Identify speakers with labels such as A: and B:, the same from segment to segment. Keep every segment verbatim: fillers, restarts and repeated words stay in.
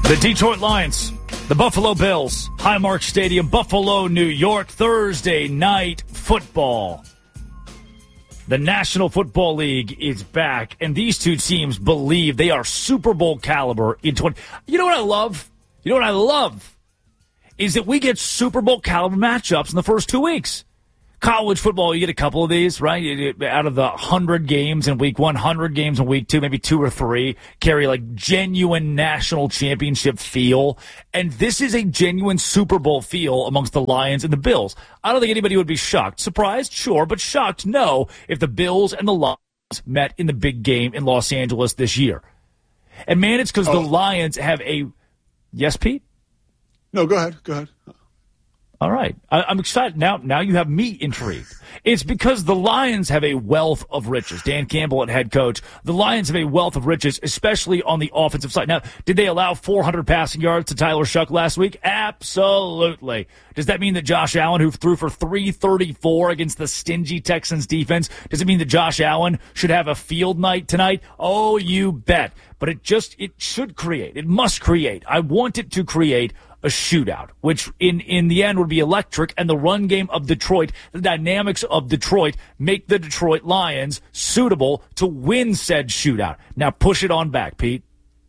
A: The Detroit Lions, the Buffalo Bills, Highmark Stadium, Buffalo, New York, Thursday night football. The National Football League is back, and these two teams believe they are Super Bowl caliber in twenty. You know what I love? You know what I love? Is that we get Super Bowl caliber matchups in the first two weeks. College football, you get a couple of these, right? Out of the one hundred games in week one, one hundred games in week two, maybe two or three, carry like genuine national championship feel. And this is a genuine Super Bowl feel amongst the Lions and the Bills. I don't think anybody would be shocked. Surprised? Sure, but shocked? No, if the Bills and the Lions met in the big game in Los Angeles this year. And man, it's because oh. the Lions have a... Yes, Pete?
B: No, go ahead. Go ahead.
A: All right. I, I'm excited. Now now you have me intrigued. It's because the Lions have a wealth of riches. Dan Campbell at head coach. The Lions have a wealth of riches, especially on the offensive side. Now, did they allow four hundred passing yards to Tyler Shuck last week? Absolutely. Does that mean that Josh Allen, who threw for three thirty-four against the stingy Texans defense, does it mean that Josh Allen should have a field night tonight? Oh, you bet. But it just, it should create, it must create. I want it to create a shootout, which in, in the end would be electric, and the run game of Detroit, the dynamics of Detroit make the Detroit Lions suitable to win said shootout. Now push it on back, Pete.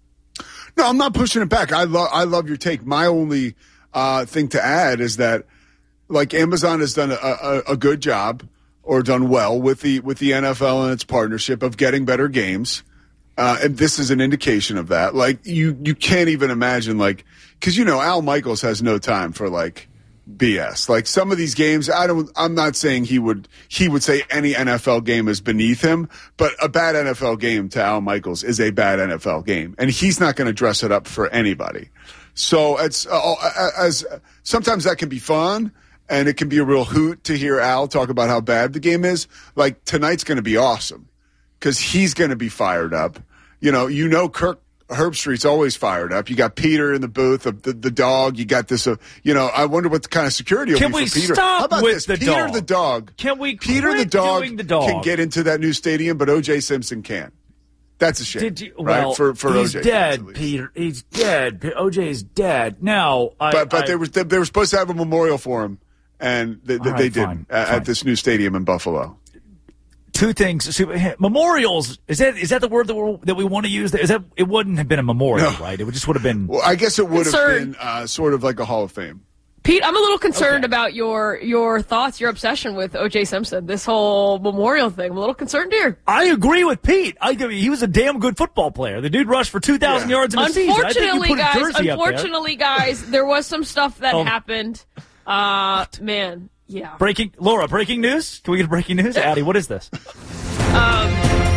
B: No, I'm not pushing it back. I love I love your take. My only uh, thing to add is that, like, Amazon has done a, a, a good job or done well with the with the N F L and its partnership of getting better games. Uh, and this is an indication of that. Like, you, you can't even imagine, like, because, you know, Al Michaels has no time for, like, B S. Like, some of these games, I don't, I'm not saying he would, he would say any N F L game is beneath him, but a bad N F L game to Al Michaels is a bad N F L game. And he's not going to dress it up for anybody. So it's, uh, as, sometimes that can be fun. And it can be a real hoot to hear Al talk about how bad the game is. Like, tonight's going to be awesome because he's going to be fired up. You know, you know, Kirk Herbstreit's always fired up. You got Peter in the booth, the, the, the dog. You got this, uh, you know, I wonder what the kind of security will
A: can
B: be
A: we
B: for Peter.
A: Stop
B: How about
A: with
B: this?
A: The
B: Peter
A: dog.
B: the dog.
A: Can we
B: Peter
A: quit
B: the dog,
A: doing the dog
B: can get into that new stadium, but O J Simpson can't. That's a shame. Did you, well, right? For, for
A: he's
B: O J
A: dead,
B: fans,
A: Peter. He's dead. O J's dead. Now, I,
B: but, but
A: I,
B: they, were, they, they were supposed to have a memorial for him, and they, they,
A: right,
B: they did
A: fine,
B: at,
A: fine.
B: at this new stadium in Buffalo.
A: Two things. Memorials, is that is that the word that, we're, that we want to use? Is that it wouldn't have been a memorial,
B: no.
A: right? It would just would have been.
B: Well, I guess it would
C: Concern.
B: have been uh, sort of like a Hall of Fame.
C: Pete, I'm a little concerned
A: okay.
C: about your your thoughts, your obsession with O J Simpson, this whole memorial thing. I'm a little concerned here.
A: I agree with Pete. I mean, he was a damn good football player. The dude rushed for two thousand yeah. yards in a season.
C: Unfortunately, guys,
A: there.
C: unfortunately, guys, there was some stuff that oh. happened. Uh, man, yeah.
A: Breaking, Laura, breaking news? Can we get breaking news? Addie, what is this?
C: Um,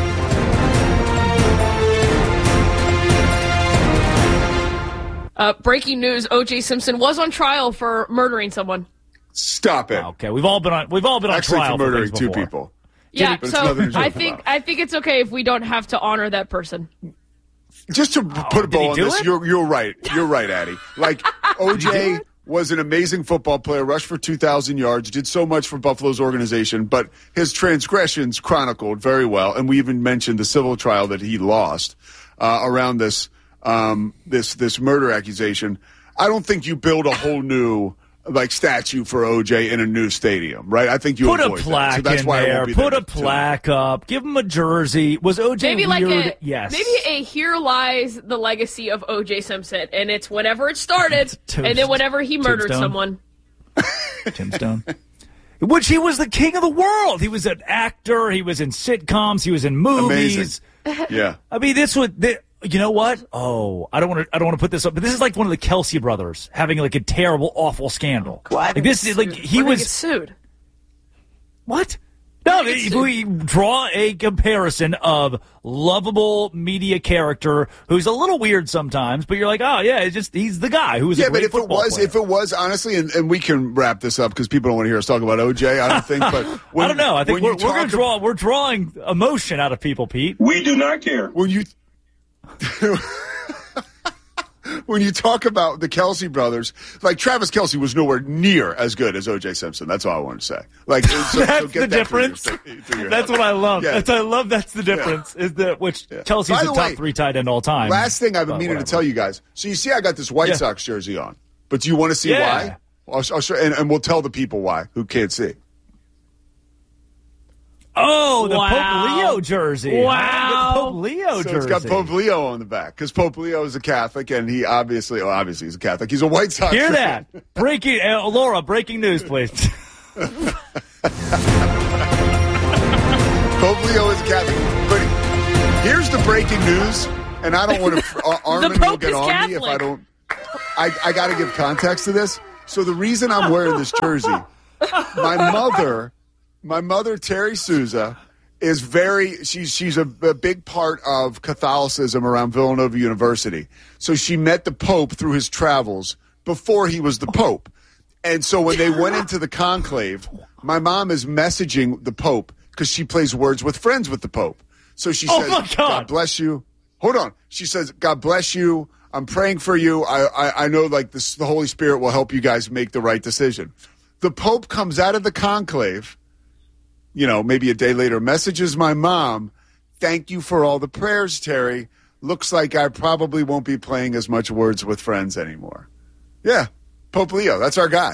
C: uh, breaking news: O J Simpson was on trial for murdering someone.
B: Stop it.
A: Okay, we've all been on. We've all been
B: Actually,
A: on trial
B: for murdering
A: for
B: two
A: before.
B: people.
C: Yeah,
B: but
C: so I
B: think
C: think I think it's okay if we don't have to honor that person.
B: Just to
A: oh,
B: put a bow on this,
A: it?
B: you're you're right. You're right, Addie. Like O J was an amazing football player, rushed for two thousand yards, did so much for Buffalo's organization, but his transgressions chronicled very well, and we even mentioned the civil trial that he lost uh, around this um, this this murder accusation. I don't think you build a whole new like statue for O J in a new stadium, right? I think you
A: put
B: avoid
A: a plaque
B: that. So that's
A: in
B: why
A: there.
B: I won't be
A: Put
B: there
A: a plaque tonight. Up. Give him a jersey. Was O J
C: maybe
A: weird?
C: like a
A: yes.
C: Maybe a here lies the legacy of O J Simpson, and it's whenever it started, and then whenever he murdered
A: Tombstone.
C: someone.
A: Tombstone. Which he was the king of the world. He was an actor. He was in sitcoms. He was in movies.
B: Amazing. Yeah.
A: I mean, this would. This, You know what? Oh, I don't want to. I don't want to put this up, but this is like one of the Kelsey brothers having like a terrible, awful scandal.
C: What?
A: Like this is like he
C: We're
A: was
C: get sued.
A: What? No, if we draw a comparison of lovable media character who's a little weird sometimes, but you're like, oh yeah, it's just he's the guy who's
B: yeah.
A: A great
B: but if it was,
A: player.
B: if it was honestly, and, and we can wrap this up because people don't want to hear us talk about O J. I don't think, but when,
A: I don't know. I think we're, we're going to draw.
B: About,
A: we're drawing emotion out of people, Pete.
D: We do not care.
B: When you when you talk about the Kelsey brothers, like Travis Kelsey was nowhere near as good as O J Simpson. That's all I want to say. Like so,
A: that's
B: so get
A: the
B: that
A: difference.
B: Through your, through your
A: that's
B: head.
A: what I love.
B: Yeah.
A: That's I love. That's the difference. Yeah. Is that which
B: yeah.
A: Kelsey's
B: By
A: the,
B: the
A: top
B: way,
A: three tight end all time.
B: Last thing I've been meaning
A: whatever.
B: to tell you guys. So you see, I got this White
A: yeah.
B: Sox jersey on, but do you want to see
A: yeah.
B: why? I'll, I'll show, and, and we'll tell the people why who can't see.
A: Oh, the
C: wow.
A: Pope Leo jersey.
C: Wow.
A: Pope Leo
B: so
A: jersey.
B: it's got Pope Leo on the back because Pope Leo is a Catholic, and he obviously, oh, obviously he's a Catholic. He's a White Sox
A: Hear
B: fan.
A: that? Breaking, uh, Laura, breaking news, please.
B: Pope Leo is a Catholic. But here's the breaking news, and I don't want to, uh, Armin will get on Catholic. me if I don't. I, I got to give context to this. So the reason I'm wearing this jersey, my mother... My mother, Terry Souza, is very, she's, she's a, a big part of Catholicism around Villanova University. So she met the Pope through his travels before he was the Pope. And so when they went into the conclave, my mom is messaging the Pope because she plays Words with Friends with the Pope. So she
A: oh
B: says,
A: my God.
B: God bless you. Hold on. She says, God bless you. I'm praying for you. I, I, I know like this, the Holy Spirit will help you guys make the right decision. The Pope comes out of the conclave, you know, maybe a day later, messages my mom, thank you for all the prayers, Terry. Looks like I probably won't be playing as much Words with Friends anymore. Yeah, Pope Leo, that's our guy.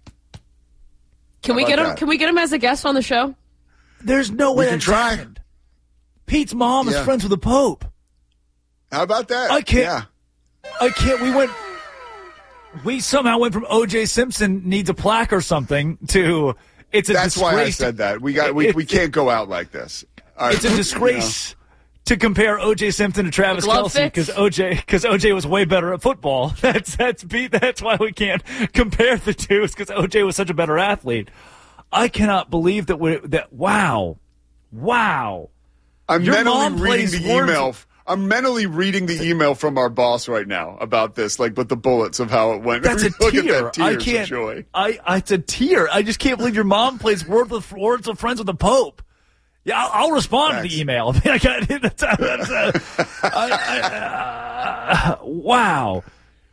C: Can
B: How
C: we get him?
B: that?
C: Can we get him as a guest on the show?
A: There's no way
B: We can
A: that's
B: try.
A: happened. Pete's mom is
B: Yeah.
A: friends with the Pope.
B: How about that?
A: I can't.
B: Yeah.
A: I can't. We went. We somehow went from O J Simpson needs a plaque or something to it's a
B: That's
A: disgrace.
B: why I said that. We got we,
A: It's-
B: we can't go out like this. All right.
A: It's a disgrace you know. to compare O J Simpson to Travis Kelsey because O J because O J was way better at football. That's that's beat. That's why we can't compare the two. Because O J was such a better athlete. I cannot believe that we that. Wow, wow.
B: I'm
A: Your
B: mentally
A: mom
B: reading
A: plays
B: the
A: Words-
B: email. I'm mentally reading the email from our boss right now about this, like with the bullets of how it went.
A: That's a
B: Look
A: tear.
B: at that,
A: I
B: tears
A: can't.
B: of joy.
A: I, I. It's a tear. I just can't believe your mom plays Words with Words of Friends with the Pope. Yeah, I'll, I'll respond
B: Thanks.
A: to the email. I mean, I got that's, that's, uh, I, I, uh, wow.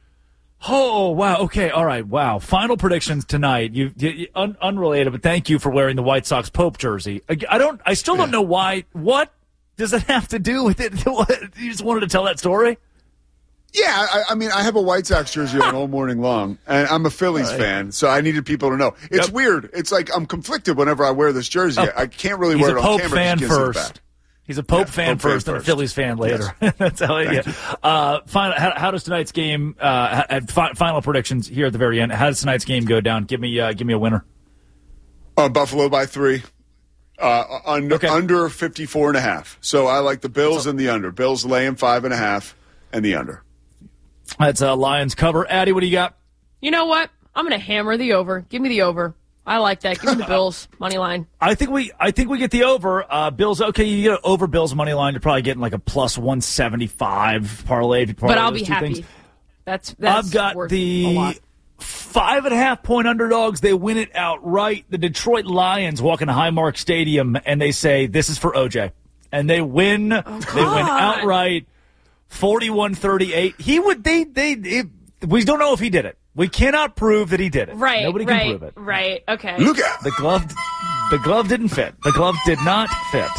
A: Oh wow. Okay. All right. Wow. Final predictions tonight. You, you un, unrelated, but thank you for wearing the White Sox Pope jersey. I, I don't. I still don't
B: Yeah.
A: know why. What does it have to do with it? You just wanted to tell that story?
B: Yeah, I, I mean, I have a White Sox jersey on all morning long, and I'm a Phillies
A: right.
B: fan, so I needed people to know. It's
A: Yep.
B: weird. It's like I'm conflicted whenever I wear this jersey.
A: Oh,
B: I can't really
A: He's
B: wear
A: a
B: it on
A: Pope
B: camera.
A: fan
B: because you can't see the
A: first.
B: back.
A: He's a Pope
B: Yeah,
A: fan
B: Pope fan
A: first and a
B: first.
A: Phillies fan later. That's how.
B: Thank
A: Yeah. Uh, final, how, how does tonight's game? Uh, ha- fi- final predictions here at the very end. How does tonight's game go down? Give me, uh, give me a winner.
B: Uh, Buffalo by three. Uh, under,
A: Okay.
B: under fifty-four and a half. So I like the Bills and the under. Bills laying five and a half and the under.
A: That's uh, Lions cover. Addie, what do you got?
C: You know what? I'm going to hammer the over. Give me the over. I like that. Give me the Bills money line.
A: I think we, I think we get the over. Uh, Bills. Okay, you get an over Bills money line. You're probably getting like a plus one seventy-five parlay. If you parlay
C: But I'll
A: those
C: be
A: two
C: happy.
A: things.
C: That's that's
A: I've got
C: worth a
A: the
C: lot.
A: five and a half point underdogs. They win it outright. The Detroit Lions walk into Highmark Stadium and they say, this is for O J. And they win. They win outright forty-one thirty-eight. He would, they, they, it, we don't know if he did it. We cannot prove that he did it.
C: Right,
A: Nobody
C: right,
A: can prove it.
C: right. Okay.
B: Look at
A: The glove, the glove didn't fit. The glove did not fit.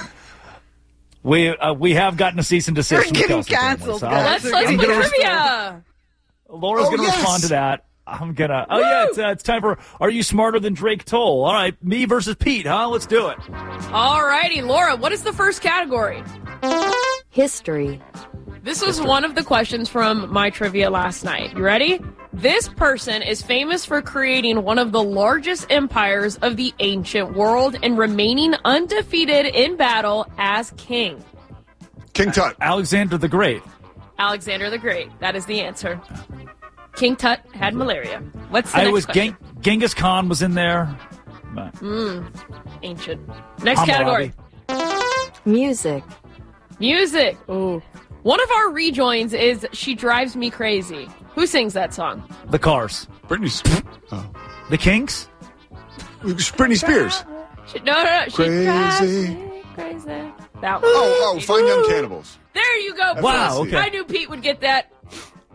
A: We uh, we have gotten a cease and desist.
D: We're
A: from the
D: getting
A: Kelsey family,
D: canceled,
A: so
D: guys.
C: Let's
D: We're
C: let's
A: I'm
C: play
A: gonna
C: trivia.
A: Laura's
B: Oh,
A: going to
B: yes.
A: respond to that. I'm gonna. Oh yeah, it's uh, it's time for Are You Smarter Than Drake Toll? All right, me versus Pete, huh? Let's do it.
C: All righty, Laura. What is the first category?
D: History.
C: This was one of the questions from my trivia last night. You ready? This person is famous for creating one of the largest empires of the ancient world and remaining undefeated in battle as king.
B: King Tut.
A: Alexander the Great.
C: Alexander the Great. That is the answer. King Tut had malaria. What's the
A: I
C: next
A: was
C: question?
A: Gen- Genghis Khan was in there. But
C: Ancient. Next
A: Hammurabi.
C: category.
D: Music.
C: Music. Ooh. One of our rejoins is She Drives Me Crazy. Who sings that song?
A: The Cars.
B: Britney Spears. Oh.
A: The Kinks.
B: Britney Spears.
C: She, no, no, no. She
B: Crazy.
C: drives me crazy. That one.
B: Oh, oh, Fine Young Cannibals.
C: There you go.
A: Wow,
C: Pete.
A: okay.
C: I knew Pete would get that.
B: Yeah.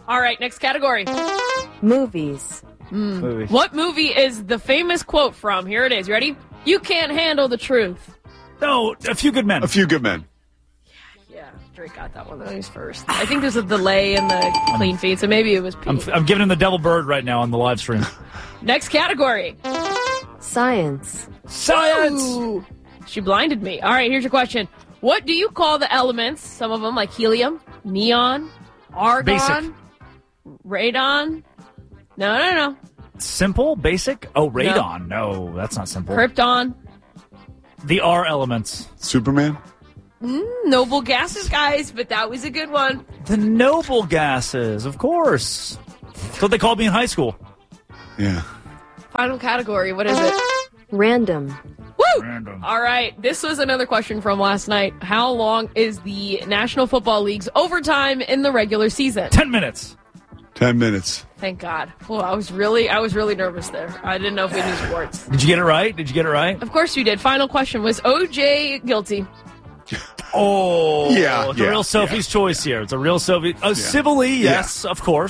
C: All right, next category.
D: Movies.
A: Movie.
C: What movie is the famous quote from? Here it is. You ready? You can't handle the truth.
A: No, A Few Good Men.
B: A Few Good Men.
C: Yeah, Drake got that one. That was first. I think there's a delay in the clean feed, so maybe it was Pete.
A: I'm, I'm giving him the devil bird right now on the live stream.
C: Next category.
D: Science.
A: Science!
C: Ooh, she blinded me. All right, here's your question. What do you call the elements, some of them like helium, neon, argon,
A: Basic.
C: radon? No, no, no.
A: Simple? Basic? Oh, radon. No, that's not simple.
C: Krypton.
A: The R elements.
B: Superman.
C: Noble gases, guys, but that was a good one.
A: The noble gases, of course. That's what they called me in high school.
B: Yeah.
C: Final category. What is it?
D: Random.
C: Woo!
A: Random.
C: All right. This was another question from last night. How long is the National Football League's overtime in the regular season?
A: Ten minutes.
B: Ten minutes.
C: Thank God. Well, I was really, I was really nervous there. I didn't know if we knew sports.
A: Did you get it right? Did you get it right?
C: Of course you did. Final question. Was O J guilty?
A: Oh.
B: Yeah,
A: It's a
B: yeah,
A: real Sophie's choice here. It's a real Sophie. Uh, Civilly, yes, of course.